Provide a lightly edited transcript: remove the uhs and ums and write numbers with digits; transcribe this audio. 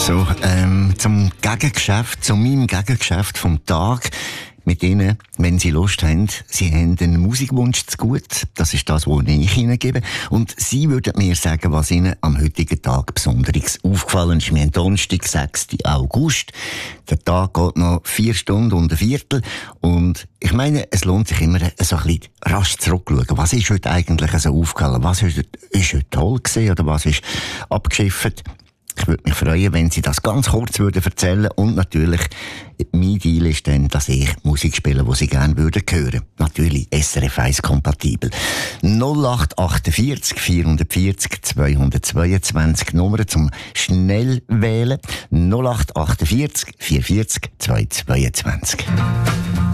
So, zu meinem Gegengeschäft vom Tag. Mit Ihnen, wenn Sie Lust haben, Sie haben einen Musikwunsch zu gut. Das ist das, was ich Ihnen gebe. Und Sie würden mir sagen, was Ihnen am heutigen Tag besonders aufgefallen ist. Wir haben Donnerstag, 6. August. Der Tag geht noch 4 Stunden und ein Viertel. Und ich meine, es lohnt sich immer, so ein bisschen rasch zurückzuschauen. Was ist heute eigentlich so aufgefallen? Was ist heute toll gewesen oder was ist abgeschifft? Ich würde mich freuen, wenn Sie das ganz kurz erzählen. Und natürlich, mein Deal ist dann, dass ich Musik spiele, die Sie gerne hören würden. Natürlich SRF 1 kompatibel. 0848 440 222 Nummern zum Schnellwählen. 0848 440 222.